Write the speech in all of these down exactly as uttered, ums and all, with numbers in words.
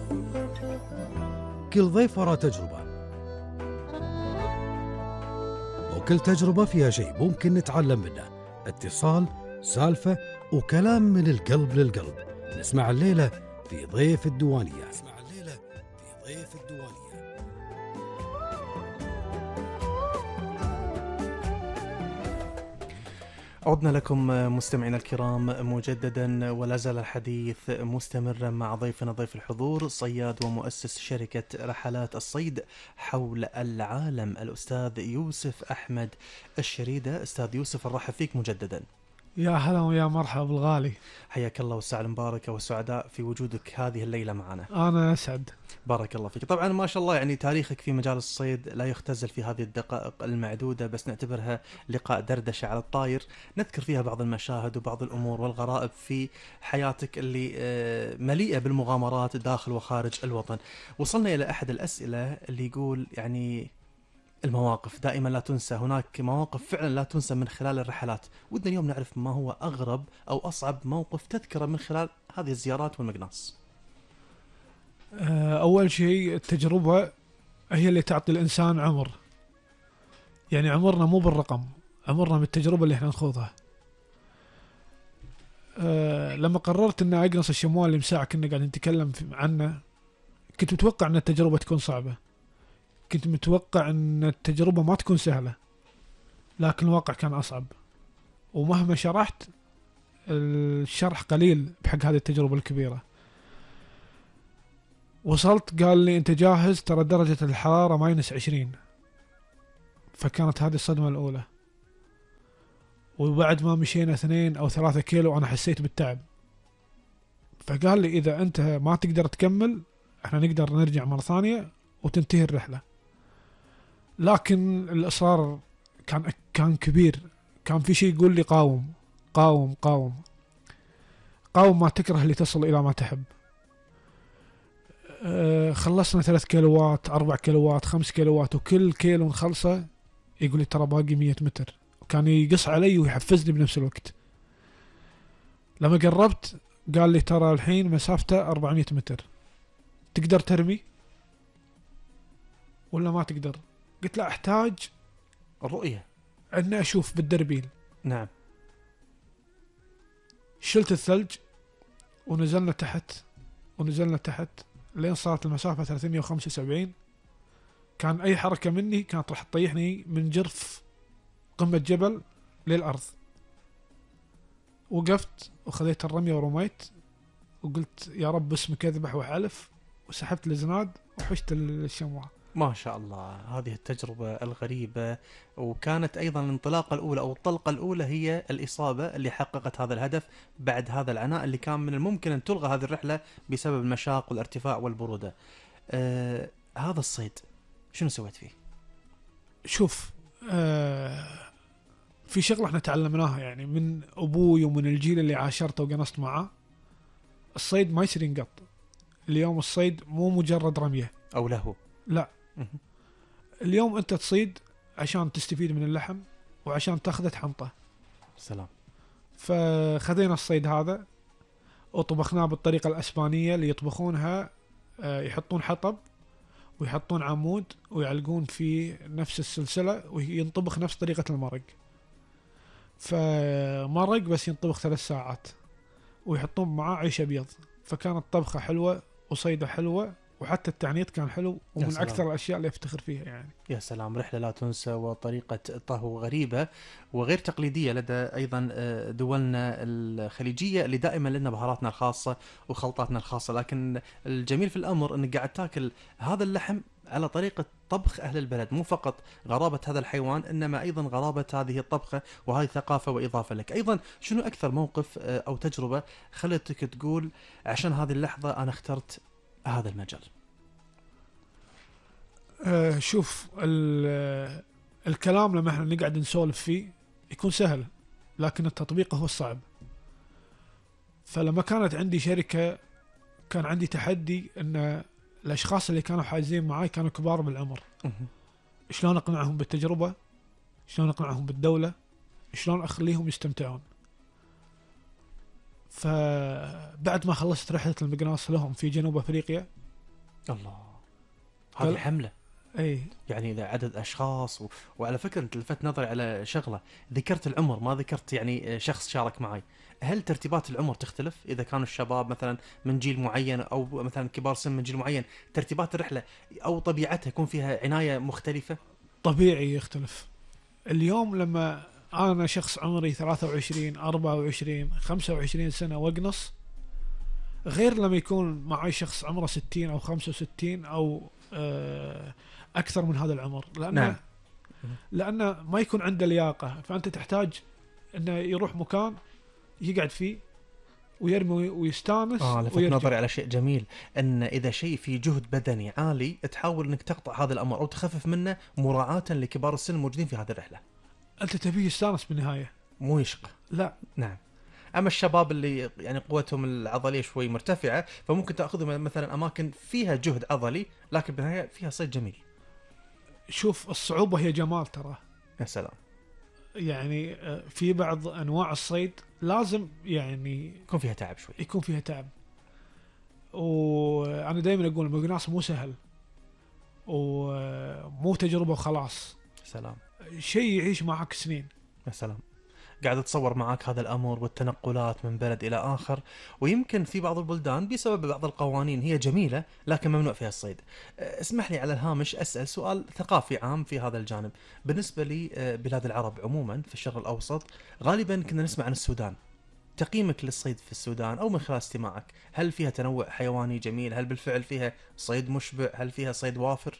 كل ضيف ورا تجربة، وكل تجربة فيها شيء ممكن نتعلم منه. اتصال، سالفة، وكلام من القلب للقلب. نسمع الليلة في ضيف الديوانية. نسمع الليلة في ضيف الديوانية. عدنا لكم مستمعينا الكرام مجددا، ولا زال الحديث مستمرا مع ضيفنا ضيف الحضور، صياد ومؤسس شركة رحلات الصيد حول العالم، الأستاذ يوسف أحمد الشريدة. أستاذ يوسف، نرحب فيك مجددا. يا هلا ويا مرحبا بالغالي، حياك الله والساعة المباركة والسعداء في وجودك هذه الليلة معنا. أنا أسعد. بارك الله فيك. طبعا ما شاء الله يعني تاريخك في مجال الصيد لا يختزل في هذه الدقائق المعدودة، بس نعتبرها لقاء دردشة على الطاير نذكر فيها بعض المشاهد وبعض الأمور والغرائب في حياتك اللي مليئة بالمغامرات داخل وخارج الوطن. وصلنا إلى أحد الأسئلة اللي يقول يعني المواقف دائما لا تنسى، هناك مواقف فعلا لا تنسى من خلال الرحلات. ودنا اليوم نعرف ما هو أغرب أو أصعب موقف تذكره من خلال هذه الزيارات والمقناص. أول شيء التجربة هي اللي تعطي الإنسان عمر، يعني عمرنا مو بالرقم، عمرنا بالتجربة اللي احنا نخوضها. أه لما قررت أن أقنص الشموال اللي مساعة كنا قاعد نتكلم عنه، كنت متوقع أن التجربة تكون صعبة، كنت متوقع أن التجربة ما تكون سهلة، لكن الواقع كان أصعب. ومهما شرحت الشرح قليل بحق هذه التجربة الكبيرة. وصلت قال لي أنت جاهز، ترى درجة الحرارة ماينس عشرين. فكانت هذه الصدمة الأولى. وبعد ما مشينا اثنين أو ثلاثة كيلو أنا حسيت بالتعب. فقال لي إذا أنت ما تقدر تكمل احنا نقدر نرجع مرة ثانية وتنتهي الرحلة. لكن الإصرار كان كان كبير، كان في شيء يقول لي قاوم قاوم قاوم قاوم ما تكره لتصل إلى ما تحب. أه خلصنا ثلاث كيلوات، أربع كيلوات، خمس كيلوات، وكل كيلو نخلصه يقول لي ترى باقي مية متر، وكان يقص علي ويحفزني بنفس الوقت. لما قربت قال لي ترى الحين مسافته أربعمية متر، تقدر ترمي ولا ما تقدر؟ قلت له أحتاج الرؤية أني أشوف بالدربيل. نعم. شلت الثلج ونزلنا تحت ونزلنا تحت لين صارت المسافة ثلاثمية وخمسة وسبعين. كان أي حركة مني كانت راح تطيحني من جرف قمة جبل للأرض. وقفت وخذيت الرمية ورميت وقلت يا رب اسمك أذبح وحلف، وسحبت الزناد وحشت الشموع. ما شاء الله، هذه التجربة الغريبة، وكانت أيضا الانطلاقة الأولى أو الطلقة الأولى هي الإصابة اللي حققت هذا الهدف بعد هذا العناء اللي كان من الممكن أن تلغى هذه الرحلة بسبب المشاق والارتفاع والبرودة. آه هذا الصيد شنو سويت فيه؟ شوف، آه في شغلة احنا تعلمناها يعني من أبوي ومن الجيل اللي عاشرته وقنصت معه. الصيد ما يصير ينقط. اليوم الصيد مو مجرد رمية أو له، لا. اليوم أنت تصيد عشان تستفيد من اللحم وعشان تاخذه تحنطه. سلام. فخذينا الصيد هذا وطبخناه بالطريقة الأسبانية اللي يطبخونها، يحطون حطب ويحطون عمود ويعلقون في نفس السلسلة وينطبخ نفس طريقة المرق. فمرق بس ينطبخ ثلاث ساعات ويحطون معاه عيش أبيض. فكانت طبخة حلوة وصيدة حلوة، وحتى التعنيت كان حلو، ومن أكثر الأشياء اللي أفتخر فيها يعني. يا سلام، رحلة لا تنسى وطريقة طهو غريبة وغير تقليدية لدى أيضا دولنا الخليجية اللي دائما لنا بهاراتنا الخاصة وخلطاتنا الخاصة. لكن الجميل في الأمر أنك قاعد تاكل هذا اللحم على طريقة طبخ أهل البلد، مو فقط غرابة هذا الحيوان إنما أيضا غرابة هذه الطبخة وهذه ثقافة وإضافة لك. أيضا شنو أكثر موقف أو تجربة خلتك تقول عشان هذه اللحظة أنا اخترت هذا المجال؟ أه شوف، الكلام لما احنا نقعد نسولف فيه يكون سهل، لكن التطبيق هو الصعب. فلما كانت عندي شركة كان عندي تحدي ان الاشخاص اللي كانوا حاجزين معاي كانوا كبار بالعمر. شلون اقنعهم بالتجربة، شلون اقنعهم بالدولة، شلون اخليهم يستمتعون. فبعد ما خلصت رحلة المقناص لهم في جنوب افريقيا الله، قال- هذه حملة. اي يعني إذا عدد أشخاص و... وعلى فكرة أنت لفت نظري على شغلة، ذكرت العمر ما ذكرت يعني شخص شارك معي. هل ترتيبات العمر تختلف إذا كانوا الشباب مثلا من جيل معين أو مثلا كبار سن من جيل معين؟ ترتيبات الرحلة أو طبيعتها يكون فيها عناية مختلفة؟ طبيعي يختلف. اليوم لما انا شخص عمري ثلاثة وعشرين أربعة وعشرين خمسة وعشرين سنة واقنص، غير لما يكون معي شخص عمره ستين او خمسة وستين او آه، اكثر من هذا العمر، لان نعم. لانه ما يكون عنده لياقة، فانت تحتاج انه يروح مكان يقعد فيه ويرمي ويستانس آه لفت ويرجع. نظري على شيء جميل، أن إذا شيء في جهد بدني عالي تحاول أنك تقطع هذا الأمر أو تخفف منه مراعاة لكبار السن الموجودين في هذه الرحلة، انت تبيه يستانس بالنهاية، مو يشقى. لا. نعم. أما الشباب اللي يعني قوتهم العضلية شوي مرتفعة فممكن تأخذهم مثلا أماكن فيها جهد عضلي لكن بالنهاية فيها صيد جميل. شوف الصعوبة هي جمال ترى. يا سلام. يعني آه، في بعض انواع الصيد لازم يعني يكون فيها تعب شوي. يكون فيها تعب، وانا دائما اقول المقناص مو سهل ومو تجربة وخلاص، سلام. شيء يعيش معك سنين. يا سلام. قاعد اتصور معاك هذا الامر والتنقلات من بلد الى اخر، ويمكن في بعض البلدان بسبب بعض القوانين هي جميله لكن ممنوع فيها الصيد. اسمح لي على الهامش اسال سؤال ثقافي عام في هذا الجانب. بالنسبه لي بلاد العرب عموما في الشرق الاوسط غالبا كنا نسمع عن السودان. تقييمك للصيد في السودان او من خلال استماعك، هل فيها تنوع حيواني جميل؟ هل بالفعل فيها صيد مشبع؟ هل فيها صيد وافر؟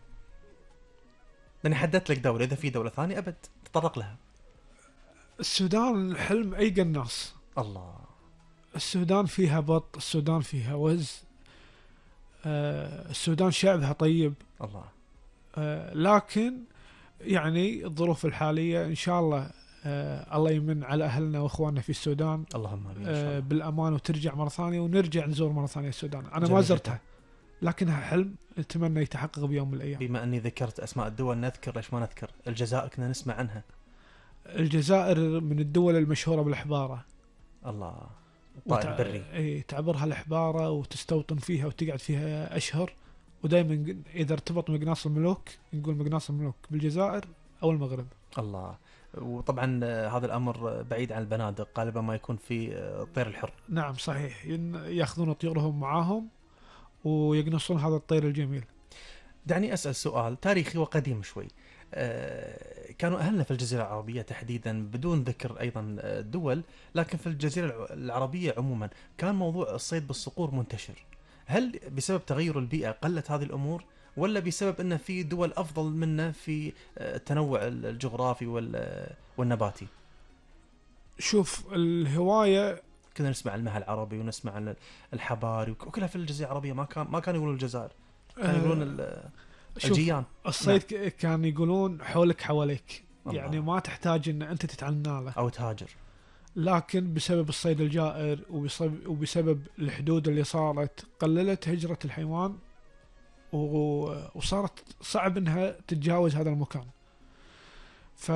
لاني حددت لك دوله، اذا في دوله ثانيه ابد تطرق لها. السودان حلم اي قناص. الله. السودان فيها بط، السودان فيها وز، آه السودان شعبها طيب. الله. آه لكن يعني الظروف الحالية ان شاء الله آه الله يمن على اهلنا واخواننا في السودان اللهم امين. آه بالامان وترجع مرة ثانية ونرجع نزور مرة ثانية السودان. انا جميل ما جداً. زرتها لكنها حلم اتمنى يتحقق بيوم من الايام. بما اني ذكرت اسماء الدول نذكر، ليش ما نذكر الجزائر؟ كنا نسمع عنها. الجزائر من الدول المشهورة بالحبارة. الله. الطائر وتع- البري. اي تعبرها الحبارة وتستوطن فيها وتقعد فيها اشهر. ودائما اذا ارتبط مقناص الملوك نقول مقناص الملوك بالجزائر او المغرب. الله. وطبعا آه، هذا الامر بعيد عن البنادق، غالبا ما يكون في آه، الطير الحر. نعم صحيح، ين- ياخذون طيورهم معاهم ويقنصون هذا الطير الجميل. دعني اسال سؤال تاريخي وقديم شوي. آه، كانوا اهلنا في الجزيره العربيه تحديدا بدون ذكر ايضا آه، الدول، لكن في الجزيره الع- العربيه عموما كان موضوع الصيد بالصقور منتشر. هل بسبب تغير البيئه قلت هذه الامور، ولا بسبب ان في دول افضل منا في آه، التنوع الجغرافي وال- والنباتي؟ شوف الهواية كنا نسمع عن المها العربي ونسمع عن الحباري وكلها في الجزيره العربيه، ما كان ما كانوا يقولون الجزائر، كانوا يقولون ال- شوف الجيان. الصيد ك- كان يقولون حولك حواليك، الله. يعني ما تحتاج ان انت تتعنى له. او تهاجر. لكن بسبب الصيد الجائر وبسبب, وبسبب الحدود اللي صارت قللت هجرة الحيوان و- وصارت صعب انها تتجاوز هذا المكان. ف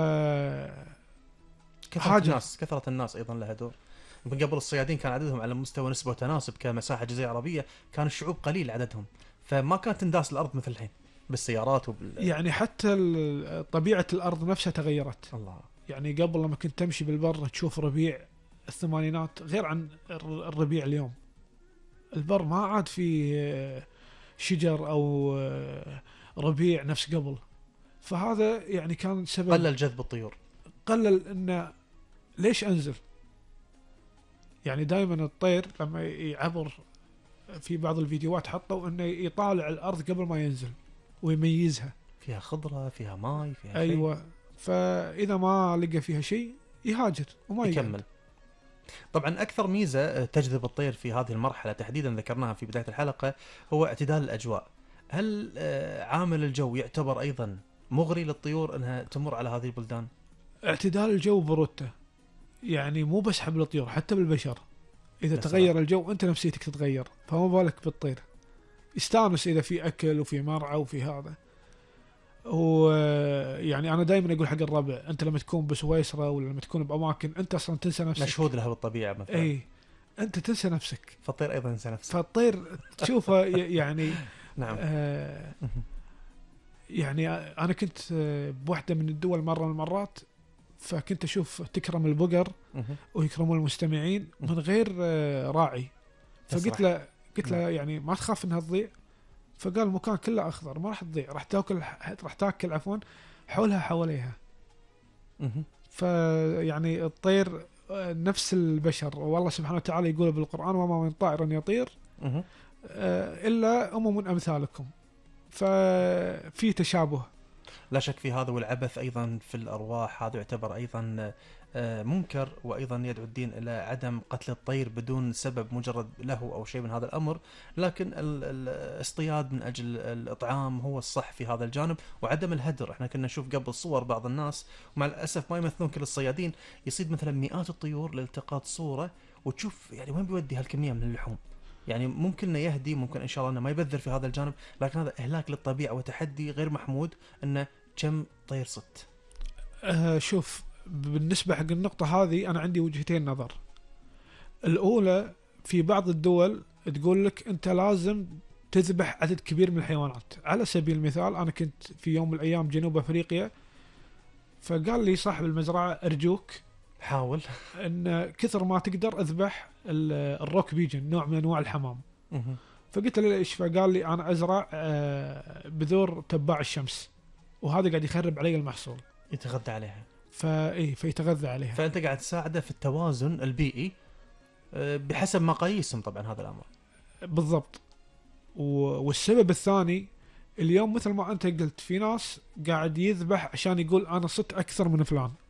كثرة حاجة. الناس كثرة الناس ايضا لها دور. من قبل الصيادين كان عددهم على مستوى نسبة وتناسب كمساحة جزيرة عربية، كان الشعوب قليل عددهم، فما كانت تنداس الارض مثل الحين بالسيارات وبال يعني حتى ال- طبيعة الارض نفسها تغيرت. الله. يعني قبل لما كنت تمشي بالبر تشوف ربيع الثمانينات غير عن الر- الربيع اليوم. البر ما عاد فيه شجر او ربيع نفس قبل، فهذا يعني كان سبب قلل جذب الطيور. قلل انه ليش انزل. يعني دائما الطير لما يعبر في بعض الفيديوهات حطوا انه يطالع الارض قبل ما ينزل ويميزها. فيها خضرة، فيها ماي، فيها شيء. ايوه، فاذا ما لقى فيها شيء يهاجر وما يقعد. يكمل. طبعا اكثر ميزة تجذب الطير في هذه المرحلة تحديدا ذكرناها في بداية الحلقة هو اعتدال الاجواء. هل آه، عامل الجو يعتبر ايضا مغري للطيور انها تمر على هذه البلدان؟ اعتدال الجو برودته، يعني مو بس حب الطيور حتى بالبشر. اذا بس تغير الجو انت نفسيتك تتغير، فما بالك بالطير. يستانس اذا في اكل وفي مرعى وفي هذا. ويعني انا دائما اقول حق الربع، انت لما تكون بسويسرا ولا لما تكون باماكن انت اصلا تنسى نفسك. مشهود لها بالطبيعة مثلا. اي انت تنسى نفسك، فالطير ايضا ينسى نفسه. فالطير تشوفه ي- يعني نعم. آه يعني انا كنت بواحده من الدول مره من المرات، فكنت اشوف تكرم البقر ويكرمون المستمعين من غير راعي، فقلت له قلت له يعني ما تخاف انها تضيع؟ فقال المكان كله اخضر ما راح تضيع، راح تاكل راح تاكل عفوا حولها حواليها. فيعني الطير نفس البشر، والله سبحانه وتعالى يقول بالقرآن وما من طائر يطير إلا أمم أمثالكم، ففي تشابه لا شك في هذا. والعبث أيضا في الأرواح هذا يعتبر أيضا منكر، وأيضا يدعو الدين إلى عدم قتل الطير بدون سبب مجرد له أو شيء من هذا الأمر، لكن الاصطياد من أجل الإطعام هو الصح في هذا الجانب، وعدم الهدر. احنا كنا نشوف قبل صور بعض الناس، ومع الأسف ما يمثلون كل الصيادين، يصيد مثلا مئات الطيور لالتقاط صورة، وتشوف يعني وين بيودي هالكمية من اللحوم. يعني ممكن انه يهدي، ممكن ان شاء الله انه ما يبذر في هذا الجانب، لكن هذا اهلاك للطبيعه وتحدي غير محمود. انه كم طير صدت. أه شوف، بالنسبه حق النقطه هذه انا عندي وجهتين نظر. الاولى، في بعض الدول تقول لك انت لازم تذبح عدد كبير من الحيوانات. على سبيل المثال انا كنت في يوم من الايام جنوب افريقيا، فقال لي صاحب المزرعه ارجوك حاول ان كثر ما تقدر اذبح الروك بيجن، نوع من انواع الحمام. فقلت له ليش؟ فقال لي انا ازرع بذور تباع الشمس، وهذا قاعد يخرب علي المحصول، يتغذى عليها. فاي فيتغذى عليها. فانت قاعد تساعده في التوازن البيئي بحسب مقاييسهم طبعا هذا الامر. بالضبط. والسبب الثاني، اليوم مثل ما انت قلت في ناس قاعد يذبح عشان يقول انا صدت اكثر من فلان.